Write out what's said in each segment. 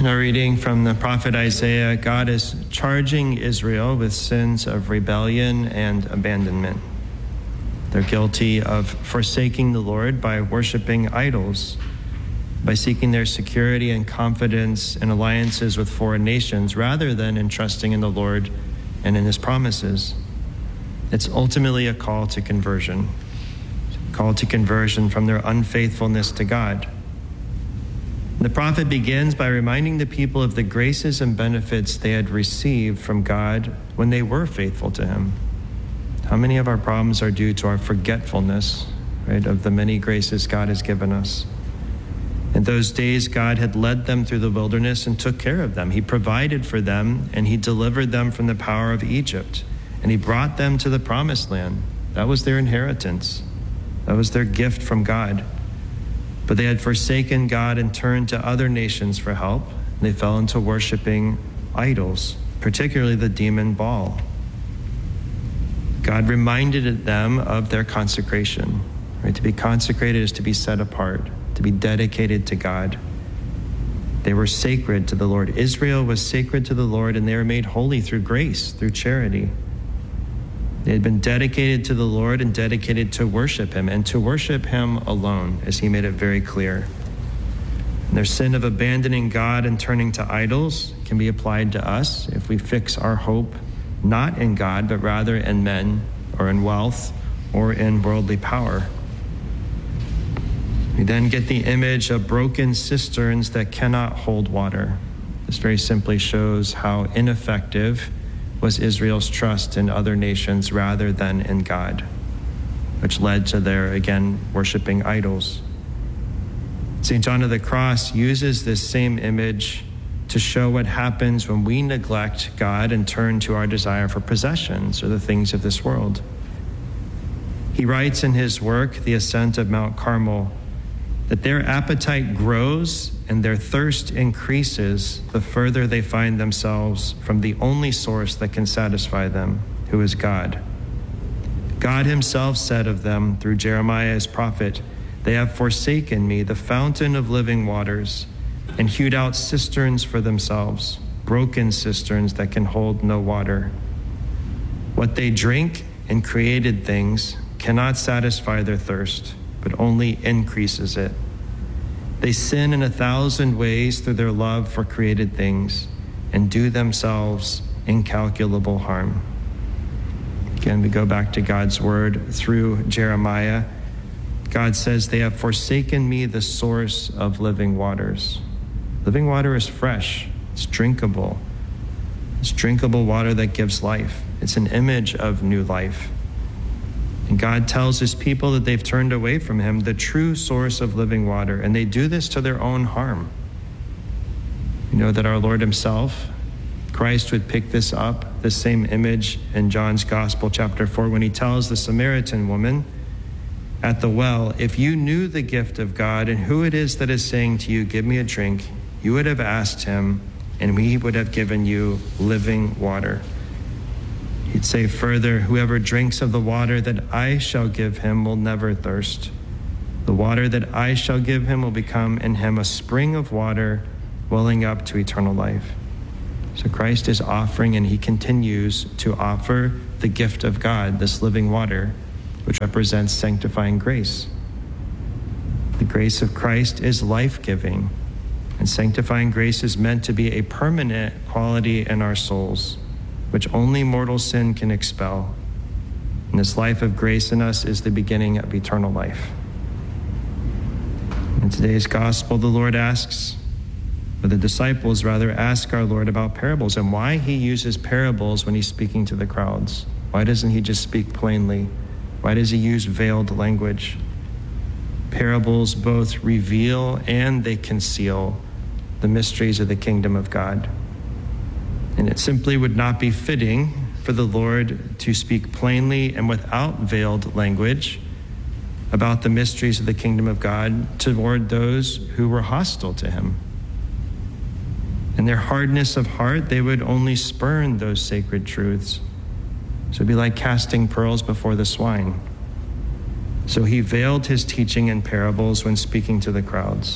In our reading from the prophet Isaiah, God is charging Israel with sins of rebellion and abandonment. They're guilty of forsaking the Lord by worshiping idols, by seeking their security and confidence in alliances with foreign nations rather than in trusting in the Lord and in his promises. It's ultimately a call to conversion from their unfaithfulness to God. The prophet begins by reminding the people of the graces and benefits they had received from God when they were faithful to him. How many of our problems are due to our forgetfulness, right, of the many graces God has given us? In those days, God had led them through the wilderness and took care of them. He provided for them, and he delivered them from the power of Egypt, and he brought them to the promised land. That was their inheritance. That was their gift from God. But they had forsaken God and turned to other nations for help. They fell into worshiping idols, particularly the demon Baal. God reminded them of their consecration. Right? To be consecrated is to be set apart, to be dedicated to God. They were sacred to the Lord. Israel was sacred to the Lord, and they were made holy through grace, through charity. They had been dedicated to the Lord and dedicated to worship him, and to worship him alone, as he made it very clear. And their sin of abandoning God and turning to idols can be applied to us if we fix our hope not in God, but rather in men or in wealth or in worldly power. We then get the image of broken cisterns that cannot hold water. This very simply shows how ineffective was Israel's trust in other nations rather than in God, which led to their, again, worshiping idols. St. John of the Cross uses this same image to show what happens when we neglect God and turn to our desire for possessions or the things of this world. He writes in his work, The Ascent of Mount Carmel, that their appetite grows and their thirst increases the further they find themselves from the only source that can satisfy them, who is God. God himself said of them through Jeremiah his prophet, "They have forsaken me, the fountain of living waters, and hewed out cisterns for themselves, broken cisterns that can hold no water. What they drink in created things cannot satisfy their thirst, but only increases it. They sin in 1,000 ways through their love for created things and do themselves incalculable harm." Again, we go back to God's word through Jeremiah. God says, "They have forsaken me, the source of living waters." Living water is fresh. It's drinkable. It's drinkable water that gives life. It's an image of new life. And God tells his people that they've turned away from him, the true source of living water, and they do this to their own harm. You know that our Lord himself, Christ, would pick this up, this same image in John's Gospel, chapter 4, when he tells the Samaritan woman at the well, "If you knew the gift of God and who it is that is saying to you, 'Give me a drink,' you would have asked him, and he would have given you living water." He'd say further, "Whoever drinks of the water that I shall give him will never thirst. The water that I shall give him will become in him a spring of water welling up to eternal life." So Christ is offering, and he continues to offer, the gift of God, this living water, which represents sanctifying grace. The grace of Christ is life-giving, and sanctifying grace is meant to be a permanent quality in our souls, which only mortal sin can expel. And this life of grace in us is the beginning of eternal life. In today's gospel, the Lord asks, or the disciples rather ask our Lord about parables and why he uses parables when he's speaking to the crowds. Why doesn't he just speak plainly? Why does he use veiled language? Parables both reveal and they conceal the mysteries of the kingdom of God. And it simply would not be fitting for the Lord to speak plainly and without veiled language about the mysteries of the kingdom of God toward those who were hostile to him. In their hardness of heart, they would only spurn those sacred truths. So it'd be like casting pearls before the swine. So he veiled his teaching in parables when speaking to the crowds,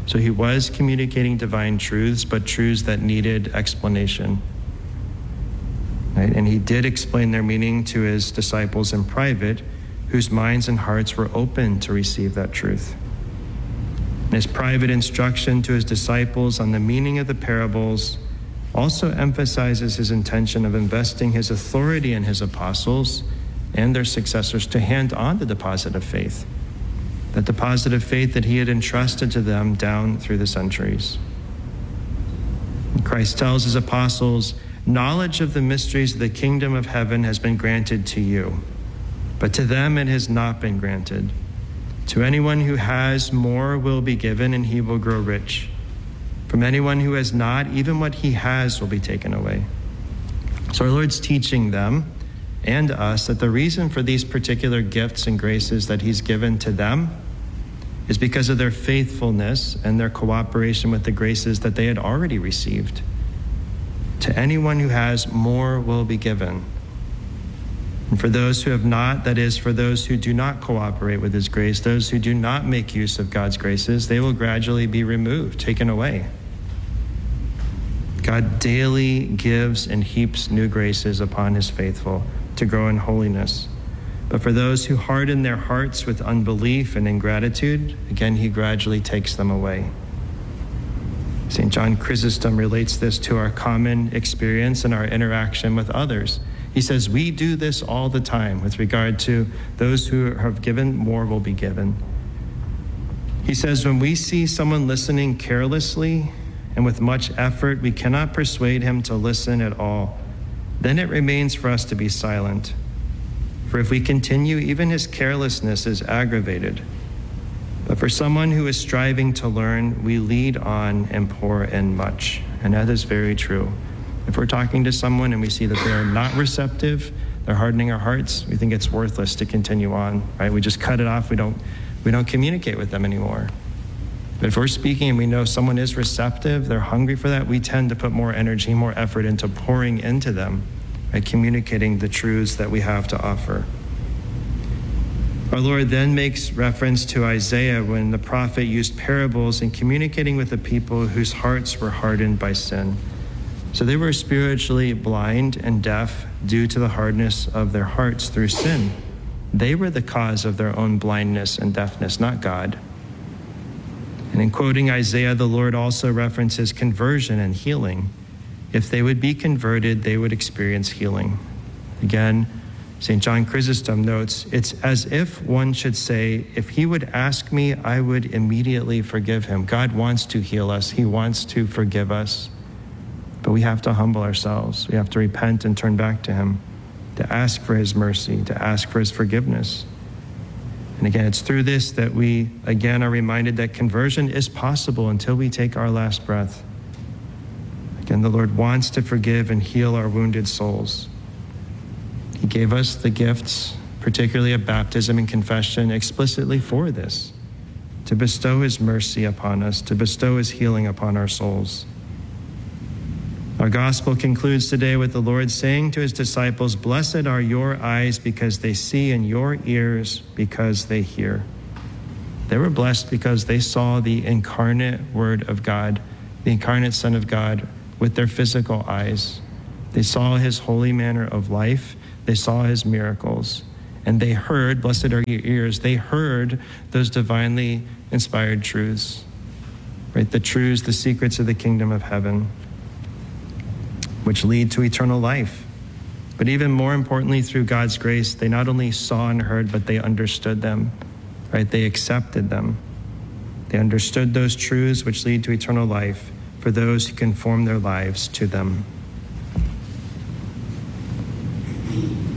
So he was communicating divine truths, but truths that needed explanation. Right? And he did explain their meaning to his disciples in private, whose minds and hearts were open to receive that truth. And his private instruction to his disciples on the meaning of the parables also emphasizes his intention of investing his authority in his apostles and their successors to hand on the deposit of faith, that deposit of faith that he had entrusted to them down through the centuries. And Christ tells his apostles, knowledge of the mysteries of the kingdom of heaven has been granted to you, but to them it has not been granted. To anyone who has, more will be given, and he will grow rich. From anyone who has not, even what he has will be taken away. So our Lord's teaching them and us that the reason for these particular gifts and graces that he's given to them is because of their faithfulness and their cooperation with the graces that they had already received. To anyone who has, more will be given. And for those who have not, that is, for those who do not cooperate with his grace, those who do not make use of God's graces, they will gradually be removed, taken away. God daily gives and heaps new graces upon his faithful to grow in holiness. But for those who harden their hearts with unbelief and ingratitude, again, he gradually takes them away. St. John Chrysostom relates this to our common experience and our interaction with others. He says, we do this all the time with regard to those who have given, more will be given. He says, when we see someone listening carelessly and with much effort, we cannot persuade him to listen at all. Then it remains for us to be silent. For if we continue, even his carelessness is aggravated. But for someone who is striving to learn, we lead on and pour in much. And that is very true. If we're talking to someone and we see that they're not receptive, they're hardening our hearts, we think it's worthless to continue on, right? We just cut it off. We don't communicate with them anymore. But if we're speaking and we know someone is receptive, they're hungry for that, we tend to put more energy, more effort into pouring into them, right? Communicating the truths that we have to offer. Our Lord then makes reference to Isaiah when the prophet used parables in communicating with the people whose hearts were hardened by sin. So they were spiritually blind and deaf due to the hardness of their hearts through sin. They were the cause of their own blindness and deafness, not God. And in quoting Isaiah, the Lord also references conversion and healing. If they would be converted, they would experience healing. Again, St. John Chrysostom notes, it's as if one should say, if he would ask me, I would immediately forgive him. God wants to heal us. He wants to forgive us. But we have to humble ourselves. We have to repent and turn back to him, to ask for his mercy, to ask for his forgiveness. And again, it's through this that we, again, are reminded that conversion is possible until we take our last breath. Again, the Lord wants to forgive and heal our wounded souls. He gave us the gifts, particularly of baptism and confession, explicitly for this, to bestow his mercy upon us, to bestow his healing upon our souls. Our gospel concludes today with the Lord saying to his disciples, blessed are your eyes because they see, and your ears because they hear. They were blessed because they saw the incarnate Word of God, the incarnate Son of God, with their physical eyes. They saw his holy manner of life. They saw his miracles. And they heard, blessed are your ears, they heard those divinely inspired truths, right? The truths, the secrets of the kingdom of heaven, which lead to eternal life. But even more importantly, through God's grace, they not only saw and heard, but they understood them, right? They accepted them. They understood those truths which lead to eternal life for those who conform their lives to them.